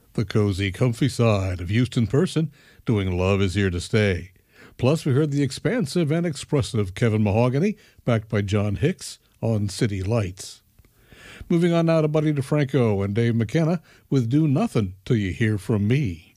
The cozy, comfy side of Houston person doing Love Is Here to Stay. Plus, we heard the expansive and expressive Kevin Mahogany, backed by John Hicks, on City Lights. Moving on now to Buddy DeFranco and Dave McKenna with Do Nothing Till You Hear From Me.